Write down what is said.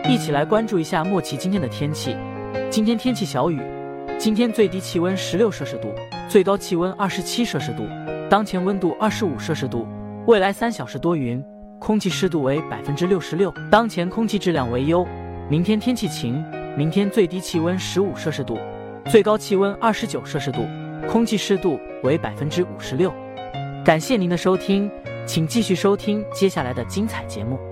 一起来关注一下莫奇今天的天气。今天天气小雨，今天最低气温16摄氏度，最高气温27摄氏度，当前温度25摄氏度。未来3小时多云，空气湿度为66%，当前空气质量为优。明天天气晴，明天最低气温15摄氏度，最高气温29摄氏度，空气湿度为56%。感谢您的收听，请继续收听接下来的精彩节目。